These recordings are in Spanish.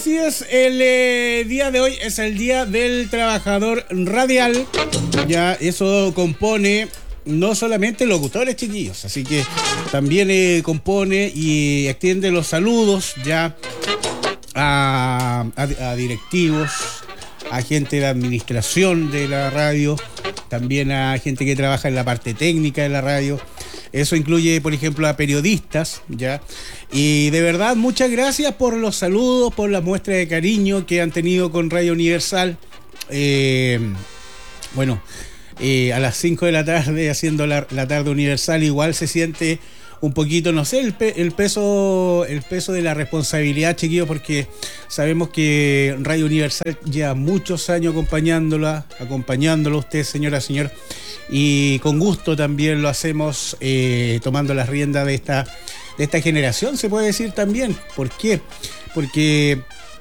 así es, el día de hoy es el Día del Trabajador Radial. Ya eso compone no solamente locutores, chiquillos, así que también compone y extiende los saludos ya a directivos, a gente de administración de la radio, también a gente que trabaja en la parte técnica de la radio. Eso incluye, por ejemplo, a periodistas, ¿ya? Y de verdad, muchas gracias por los saludos, por las muestras de cariño que han tenido con Radio Universal. A las 5 de la tarde, haciendo la tarde universal, igual se siente un poquito, no sé, el peso de la responsabilidad, chiquillos, porque sabemos que Radio Universal lleva muchos años acompañándolo a usted, señora, señor, y con gusto también lo hacemos, tomando las riendas de esta generación, se puede decir también. ¿Por qué? Porque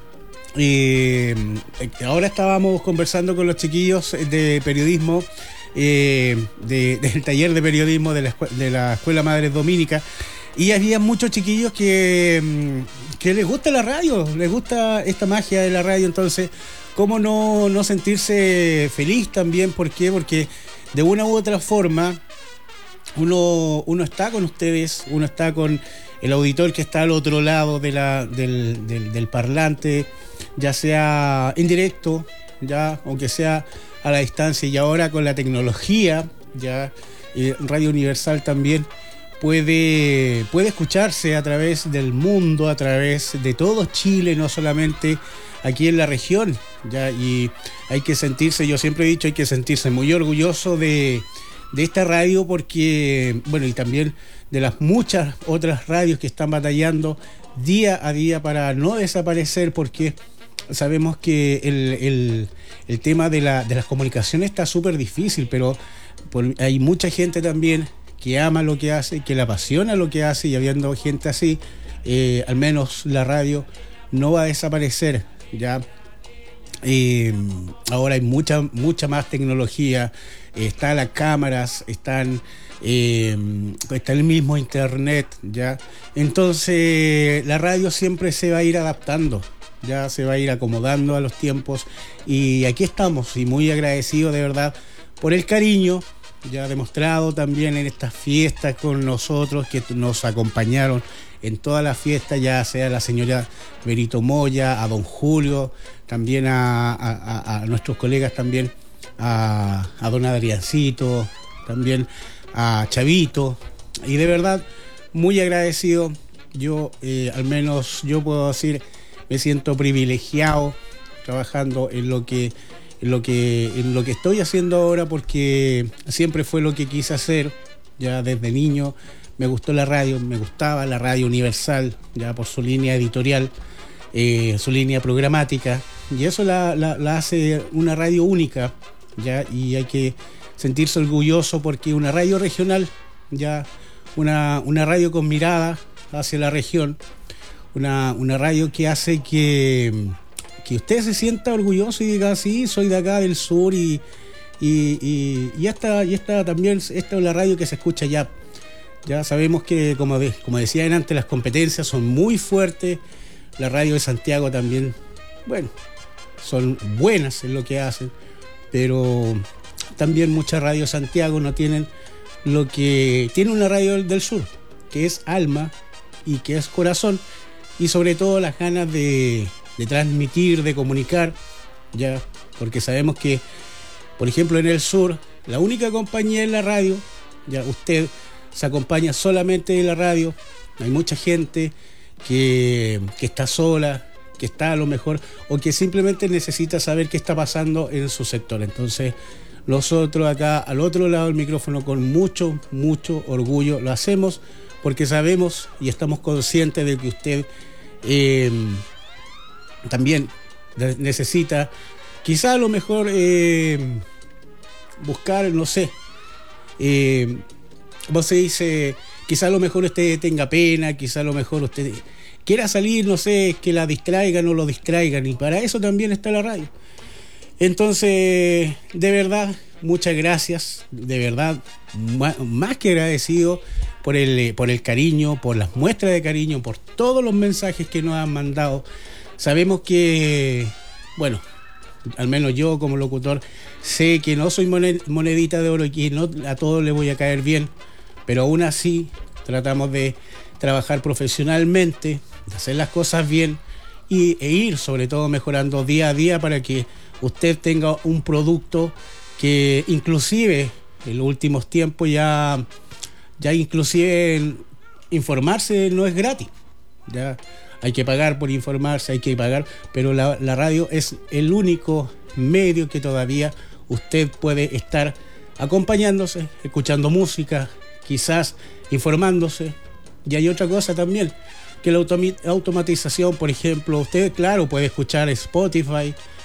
ahora estábamos conversando con los chiquillos de periodismo, del taller de periodismo de la Escuela Madres Dominica, y había muchos chiquillos que les gusta la radio, les gusta esta magia de la radio. Entonces, ¿cómo no sentirse feliz también? ¿Por qué? Porque de una u otra forma uno está con ustedes, uno está con el auditor que está al otro lado del parlante, ya sea en directo, ya, aunque sea a la distancia, y ahora con la tecnología, ya Radio Universal también puede escucharse a través del mundo, a través de todo Chile, no solamente aquí en la región, ya, y hay que sentirse, yo siempre he dicho, hay que sentirse muy orgulloso de esta radio, porque, bueno, y también de las muchas otras radios que están batallando día a día para no desaparecer, porque sabemos que el tema de las comunicaciones está súper difícil, pero hay mucha gente también que ama lo que hace, que le apasiona lo que hace, y habiendo gente así, al menos la radio no va a desaparecer, ¿ya? Ahora hay mucha más tecnología, están las cámaras, está el mismo internet, ¿ya? Entonces la radio siempre se va a ir adaptando, ya se va a ir acomodando a los tiempos, y aquí estamos, y muy agradecido de verdad por el cariño ya demostrado también en estas fiestas con nosotros, que nos acompañaron en todas las fiestas, ya sea la señora Berito Moya, a don Julio, también a nuestros colegas también, a don Adriancito, también a Chavito, y de verdad muy agradecido. Yo, al menos yo puedo decir, me siento privilegiado trabajando en lo que estoy haciendo ahora, porque siempre fue lo que quise hacer. Ya desde niño me gustó la radio, me gustaba la Radio Universal, ya por su línea editorial, su línea programática, y eso la hace una radio única, ya, y hay que sentirse orgulloso, porque una radio regional, ya, una radio con mirada hacia la región, una radio que hace que usted se sienta orgulloso y diga, sí, soy de acá del sur, y esta también, esta es la radio que se escucha allá. Ya sabemos que, como decían antes, las competencias son muy fuertes. La radio de Santiago también, bueno, son buenas en lo que hacen, pero también muchas radios de Santiago no tienen lo que tiene una radio del sur, que es alma y que es corazón, y sobre todo las ganas de transmitir, de comunicar, ya, porque sabemos que, por ejemplo, en el sur, la única compañía en la radio, ya, usted se acompaña solamente de la radio. Hay mucha gente que está sola, que está a lo mejor, o que simplemente necesita saber qué está pasando en su sector. Entonces, nosotros acá al otro lado del micrófono, con mucho orgullo lo hacemos, porque sabemos y estamos conscientes de que usted también necesita, quizá a lo mejor buscar, no sé, vos se dice, quizá a lo mejor usted tenga pena, quizá a lo mejor usted quiera salir, no sé, que la distraigan o lo distraigan, y para eso también está la radio. Entonces, de verdad, muchas gracias, de verdad, más que agradecido por el cariño, por las muestras de cariño, por todos los mensajes que nos han mandado. Sabemos que, bueno, al menos yo como locutor, sé que no soy monedita de oro y que no a todos les voy a caer bien, pero aún así tratamos de trabajar profesionalmente, de hacer las cosas bien e ir sobre todo mejorando día a día para que usted tenga un producto que inclusive en los últimos tiempos ya inclusive informarse no es gratis. Ya hay que pagar por informarse, hay que pagar, pero la radio es el único medio que todavía usted puede estar acompañándose, escuchando música, quizás informándose. Y hay otra cosa también, que la automatización, por ejemplo, usted, claro, puede escuchar Spotify,